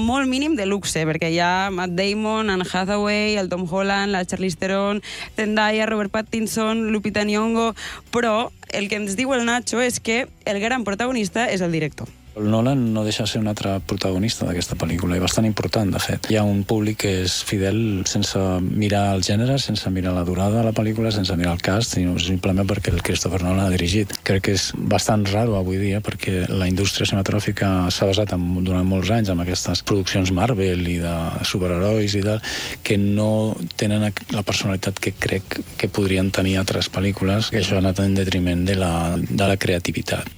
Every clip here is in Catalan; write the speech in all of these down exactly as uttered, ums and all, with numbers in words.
molt mínim de luxe, perquè hi ha Matt Damon, Anne Hathaway, el Tom Holland, la Charlize Theron, Zendaya, Robert Pattinson, Lupita Nyong'o, però el que ens diu el Nacho és que el gran protagonista és el director. El Nolan no deixa de ser un altre protagonista d'aquesta pel·lícula, i bastant important, de fet. Hi ha un públic que és fidel sense mirar el gènere, sense mirar la durada de la pel·lícula, sense mirar el cast, sinó simplement perquè el Christopher Nolan ha dirigit. Crec que és bastant raro avui dia, perquè la indústria cinematogràfica s'ha basat en, durant molts anys en aquestes produccions Marvel i de superherois i tal, que no tenen la personalitat que crec que podrien tenir altres pel·lícules, que això ha anat en detriment de la, de la creativitat.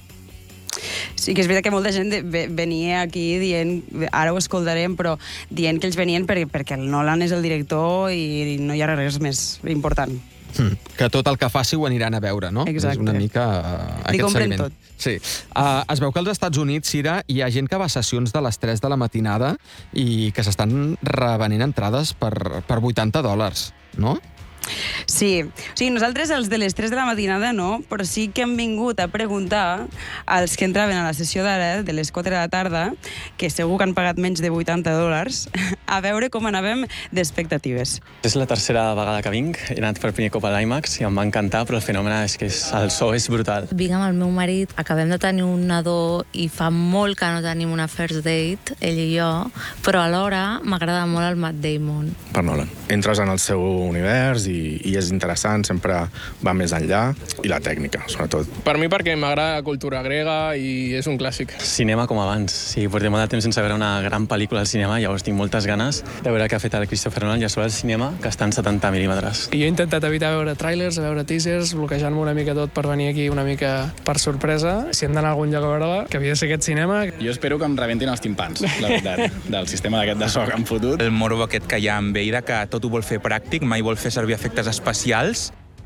Sí que és veritat que molta gent venia aquí dient, ara ho escoltarem, però dient que ells venien per, perquè el Nolan és el director i no hi ha res més important. Mm, que tot el que faci ho aniran a veure, no? Exacte. És una mica uh, aquest seguiment. Tot. Sí. Uh, es veu que als Estats Units, Sira, hi ha gent que va a sessions de les tres de la matinada i que s'estan revenent entrades per, per vuitanta dòlars, no? Sí, o sigui, nosaltres els de les tres de la matinada no, però sí que hem vingut a preguntar als que entraven a la sessió d'ara, de les quatre de la tarda, que segur que han pagat menys de vuitanta dòlars, a veure com anàvem d'expectatives. És la tercera vegada que vinc, he anat per primer cop a l'IMAX i em va encantar, però el fenomen és que és, el so és brutal. Vinc amb el meu marit, acabem de tenir un nadó i fa molt que no tenim una first date, ell i jo, però alhora m'agrada molt el Matt Damon. Per Nolan. Entres en el seu univers i, i és interessant, sempre va més enllà, i la tècnica, sobretot. Per mi perquè m'agrada la cultura grega i és un clàssic. Cinema com abans. Sí, portem molt de temps sense veure una gran pel·lícula al cinema, llavors tinc moltes ganes de veure què ha fet el Christopher Nolan i a sobre el cinema, que està en setanta mil·límetres. I jo he intentat evitar veure trailers, veure teasers, bloquejant-me una mica tot per venir aquí una mica per sorpresa. Si hem d'anar a algun lloc a veure-la, que havia de ser aquest cinema. Jo espero que em rebentin els timpans, la veritat, del sistema d'aquest de so que han fotut. El morbo aquest que hi ha amb ell, que tot ho vol fer pràctic, mai vol fer servir efectes especials.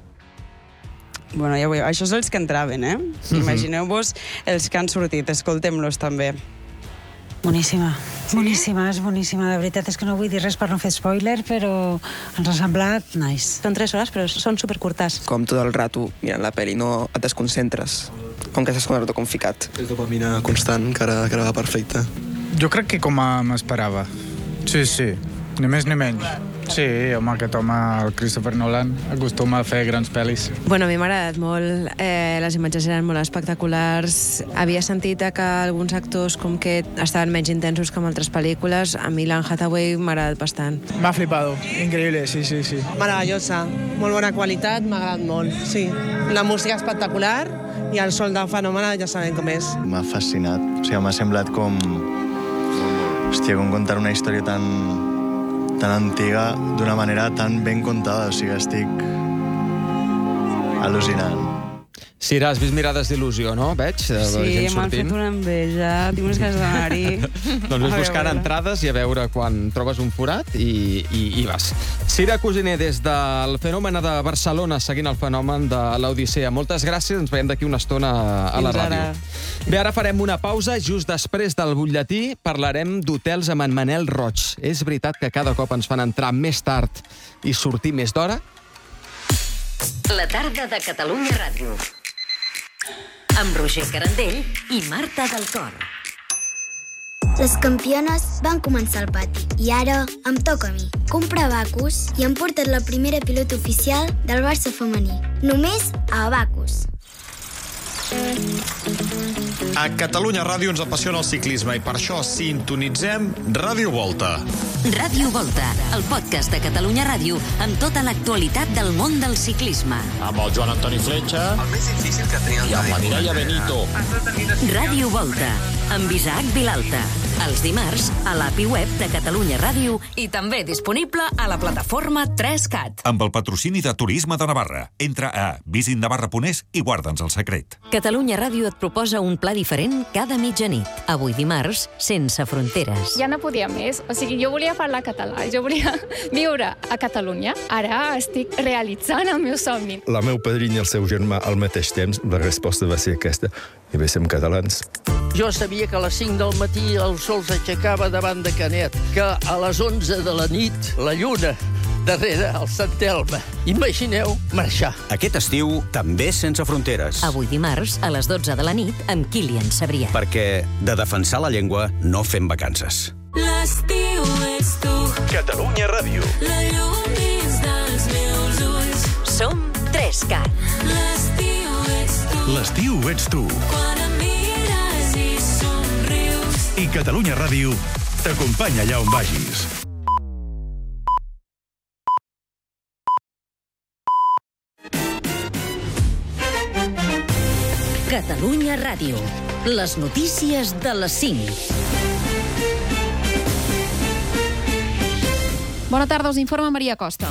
Bueno, ja ho veieu, això són els que entraven, eh? Mm-hmm. Imagineu-vos els que han sortit, escoltem-los també. Boníssima, boníssima, és boníssima. De veritat és que no vull dir res per no fer spoiler, però ens ha semblat nice. Són tres hores, però són supercurtes. Com tot el rato mirant la pel·li, no et desconcentres. Com que estàs com el rato com ficat. És dopamina constant, que ara, que ara va perfecte. Jo crec que com m'esperava. Sí, sí, ni més ni menys. Sí, home, aquest home, el Christopher Nolan, acostuma a fer grans pel·lis. Bueno, a mi m'ha agradat molt. Eh, les imatges eren molt espectaculars. Havia sentit que alguns actors com que estaven menys intensos que en altres pel·lícules. A mi l'Anne Hathaway m'ha agradat bastant. M'ha flipado. Increïble, sí, sí, sí. Meravellosa. Molt bona qualitat, m'ha agradat molt, sí. La música espectacular i el sol del fenomen ja sabem com és. M'ha fascinat. O sigui, m'ha semblat com... Hòstia, com contar una història tan... tan antiga, d'una manera tan ben contada. O sigui, estic al·lucinant. Sira, has vist Mirades d'il·lusió, no? Veig, de sí, gent m'han sortint. fet una enveja, tinc unes ganes d'anar-hi. Doncs ves buscant entrades i a veure quan trobes un forat i, i, i vas. Sira Cosiner, des del Fenomen de Barcelona, seguint el fenomen de l'Odissea. Moltes gràcies, ens veiem d'aquí una estona a la ràdio. Bé, ara farem una pausa. Just després del butlletí parlarem d'hotels amb en Manel Roig. És veritat que cada cop ens fan entrar més tard i sortir més d'hora? La tarda de Catalunya Ràdio. Amb Roger Carandell i Marta del Cor. Les campiones van començar al pati i ara em toca a mi. Comprar Abacus i hem portat la primera pilota oficial del Barça femení. Només a Abacus. A Catalunya Ràdio ens apassiona el ciclisme i per això sintonitzem Ràdio Volta. Ràdio Volta, el podcast de Catalunya Ràdio amb tota l'actualitat del món del ciclisme. Amb el Joan Antoni Fletxa. El més difícil que tenia el I amb la Mireia Benito. Ràdio Volta, amb Isaac Vilalta. Els dimarts a l'A P I web de Catalunya Ràdio i també disponible a la plataforma tres cat. Amb el patrocini de Turisme de Navarra. Entra a visitnavarra punt es i guarda'ns el secret. Catalunya Ràdio et proposa un pla diferent cada mitjanit. Avui dimarts, sense fronteres. Ja no podia més. O sigui, jo volia parlar català, jo volia viure a Catalunya. Ara estic realitzant el meu somni. La meu padrina i el seu germà al mateix temps, la resposta va ser aquesta. I bé, som catalans. Jo sabia que a les cinc del matí el sol s'aixecava davant de Canet, que a les onze de la nit la lluna darrere el Sant Elme. Imagineu marxar. Aquest estiu, també sense fronteres. Avui dimarts, a les dotze de la nit, amb Kilian Sabrià. Perquè de defensar la llengua no fem vacances. L'estiu ets tu. Catalunya Ràdio. La llum dins dels meus ulls. Som Trescat. L'estiu ets tu. L'estiu ets tu. Quan em mires i somrius. I Catalunya Ràdio t'acompanya allà on vagis. Catalunya Ràdio. Les notícies de les cinc. Bona tarda, us informa Maria Costa.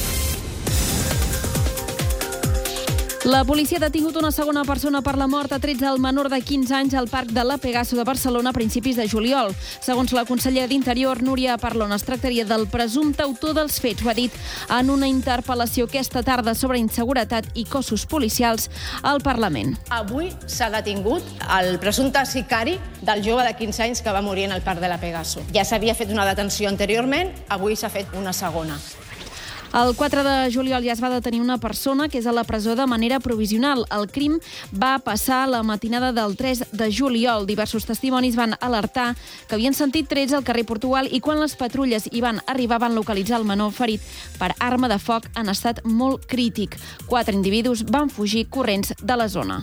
La policia ha detingut una segona persona per la mort a trets del menor de quinze anys al Parc de la Pegaso de Barcelona a principis de juliol. Segons la consellera d'Interior, Núria Parlon, es tractaria del presumpte autor dels fets. Ho ha dit en una interpel·lació aquesta tarda sobre inseguretat i cossos policials al Parlament. Avui s'ha detingut el presumpte sicari del jove de quinze anys que va morir en el Parc de la Pegaso. Ja s'havia fet una detenció anteriorment, avui s'ha fet una segona. El quatre de juliol ja es va detenir una persona que és a la presó de manera provisional. El crim va passar la matinada del tres de juliol. Diversos testimonis van alertar que havien sentit trets al carrer Portugal i quan les patrulles hi van arribar van localitzar el menor ferit per arma de foc en estat molt crític. Quatre individus van fugir corrents de la zona.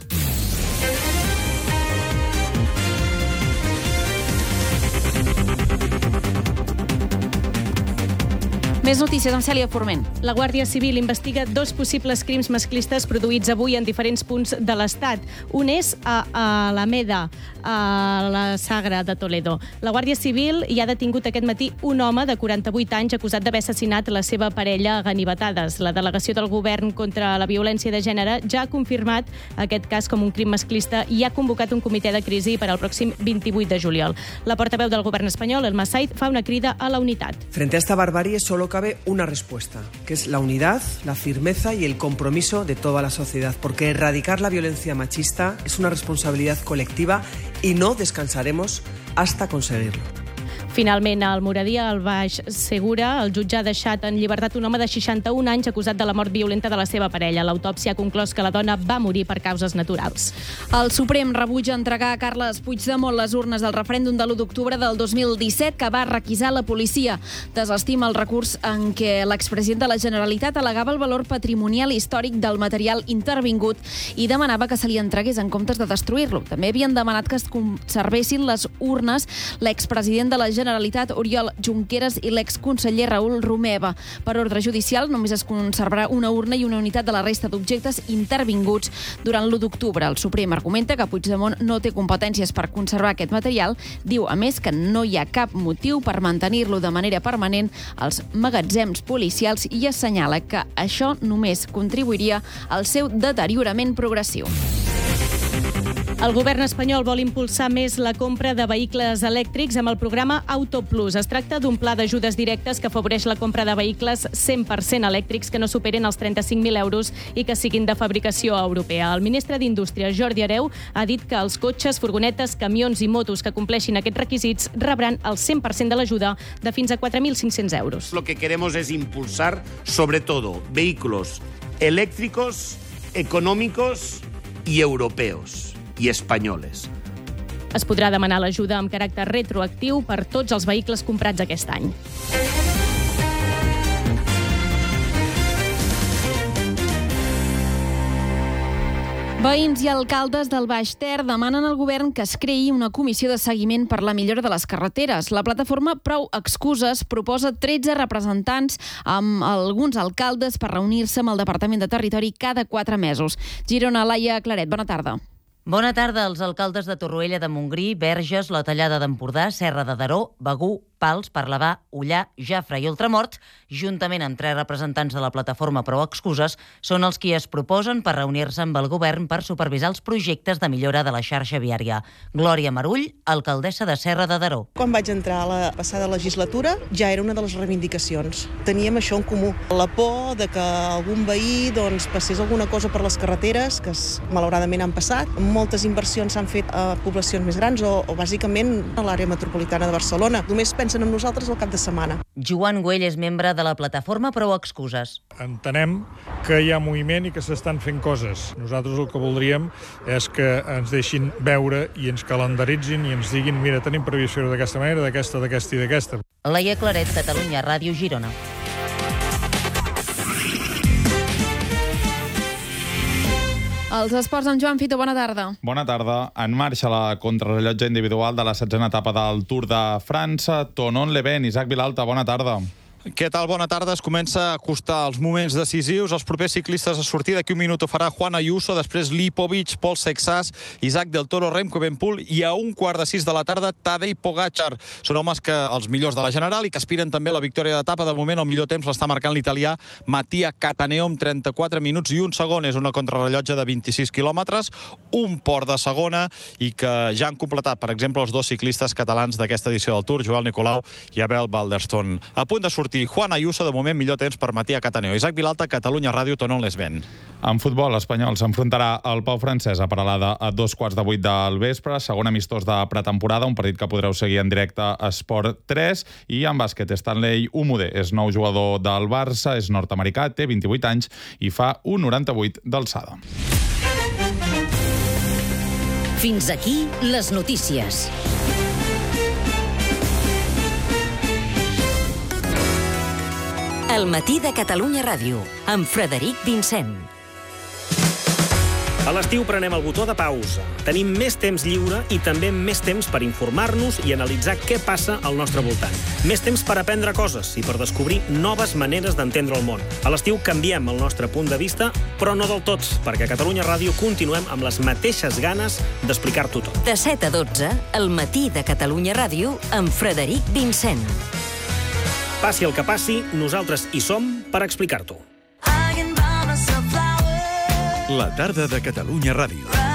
Més notícies amb Cèlia Forment. La Guàrdia Civil investiga dos possibles crims masclistes produïts avui en diferents punts de l'Estat. Un és a, a Alameda, a la Sagra de Toledo. La Guàrdia Civil hi ha detingut aquest matí un home de quaranta-vuit anys acusat d'haver assassinat la seva parella a ganivetades. La delegació del govern contra la violència de gènere ja ha confirmat aquest cas com un crim masclista i ha convocat un comitè de crisi per al pròxim vint-i-vuit de juliol. La portaveu del govern espanyol, Elma Said, fa una crida a la unitat. Frente a esta barbarie solo cabe una respuesta, que es la unidad, la firmeza y el compromiso de toda la sociedad, porque erradicar la violencia machista es una responsabilidad colectiva y no descansaremos hasta conseguirlo. Finalment, al Moradia, al Baix Segura, el jutge ha deixat en llibertat un home de seixanta-un anys acusat de la mort violenta de la seva parella. L'autòpsia ha conclòs que la dona va morir per causes naturals. El Suprem rebutja entregar a Carles Puigdemont les urnes del referèndum de l'u d'octubre del dos mil disset que va requisar la policia. Desestima el recurs en què l'expresident de la Generalitat al·legava el valor patrimonial i històric del material intervingut i demanava que se li entregués en comptes de destruir-lo. També havien demanat que es conservessin les urnes l'expresident de la Generalitat, Oriol Junqueras, i l'exconseller Raül Romeva. Per ordre judicial, només es conservarà una urna i una unitat de la resta d'objectes intervinguts durant l'u d'octubre. El Suprem argumenta que Puigdemont no té competències per conservar aquest material. Diu, a més, que no hi ha cap motiu per mantenir-lo de manera permanent als magatzems policials i assenyala que això només contribuiria al seu deteriorament progressiu. El govern espanyol vol impulsar més la compra de vehicles elèctrics amb el programa Auto Plus. Es tracta d'un pla d'ajudes directes que afavoreix la compra de vehicles cent per cent elèctrics que no superen els trenta-cinc mil euros i que siguin de fabricació europea. El ministre d'Indústria, Jordi Hereu, ha dit que els cotxes, furgonetes, camions i motos que compleixin aquests requisits rebran el cent per cent de l'ajuda de fins a quatre mil cinc-cents euros. Lo que queremos es impulsar, sobre todo, vehículos eléctricos, económicos y europeos. I espanyoles. Es podrà demanar l'ajuda amb caràcter retroactiu per tots els vehicles comprats aquest any. Veïns i alcaldes del Baix Ter demanen al govern que es creï una comissió de seguiment per la millora de les carreteres. La plataforma Prou Excuses proposa tretze representants amb alguns alcaldes per reunir-se amb el Departament de Territori cada quatre mesos. Girona, Laia Claret, bona tarda. Bona tarda. Els alcaldes de Torroella de Montgrí, Verges, la Tallada d'Empordà, Serra de Daró, Begur, Pals, Parlavà, Ullà, Jafre i Ultramort, juntament amb tres representants de la plataforma Prou Excuses, són els qui es proposen per reunir-se amb el govern per supervisar els projectes de millora de la xarxa viària. Glòria Marull, alcaldessa de Serra de Daró. Quan vaig entrar a la passada legislatura ja era una de les reivindicacions. Teníem això en comú. La por de que algun veí doncs, passés alguna cosa per les carreteres, que malauradament han passat. Moltes inversions s'han fet a poblacions més grans o, o bàsicament a l'àrea metropolitana de Barcelona. Només penso descansen amb nosaltres el cap de setmana. Joan Güell és membre de la plataforma Prou Excuses. Entenem que hi ha moviment i que s'estan fent coses. Nosaltres el que voldríem és que ens deixin veure i ens calendaritzin i ens diguin, mira, tenim previst fer-ho d'aquesta manera, d'aquesta, d'aquesta i d'aquesta. Laia Claret, Catalunya Ràdio, Girona. Els esports amb Joan Fito, bona tarda. Bona tarda. En marxa la contrarrellotge individual de la setzena etapa del Tour de França. Tonon Leven, Isaac Vilalta, bona tarda. Què tal? Bona tarda. Es comença a acostar els moments decisius. Els propers ciclistes a sortir d'aquí un minut ho farà Juan Ayuso, després Lipovic, Pol Sexas, Isaac del Toro, Remco Evenepoel i a un quart de sis de la tarda Tadej Pogačar. Són homes que els millors de la General i que aspiren també a la victòria d'etapa. De moment el millor temps l'està marcant l'italià Mattia Cataneo amb trenta-quatre minuts i un segon. És una contrarrellotge de vint-i-sis quilòmetres, un port de segona i que ja han completat, per exemple, els dos ciclistes catalans d'aquesta edició del Tour, Joel Nicolau i Abel Balderston. A punt de sortir Juan Ayuso, de moment millor temps per Mattia Cataneo. Isaac Vilalta, Catalunya Ràdio, Tonon Lesben. En futbol, l'Espanyol s'enfrontarà al Pau Francès a Peralada a dos quarts de vuit del vespre, segon amistós de pretemporada, un partit que podreu seguir en directe a Esport tres. I en bàsquet, Stanley Umude és nou jugador del Barça, és nord-americà, té vint-i-vuit anys i fa un noranta-vuit d'alçada. Fins aquí les notícies. El matí de Catalunya Ràdio, amb Frederic Vincent. A l'estiu prenem el botó de pausa. Tenim més temps lliure i també més temps per informar-nos i analitzar què passa al nostre voltant. Més temps per aprendre coses i per descobrir noves maneres d'entendre el món. A l'estiu canviem el nostre punt de vista, però no del tot, perquè a Catalunya Ràdio continuem amb les mateixes ganes d'explicar-t'ho tot. De set a dotze, el matí de Catalunya Ràdio, amb Frederic Vincent. Passi el que passi, nosaltres hi som per explicar-t'ho. La tarda de Catalunya Ràdio.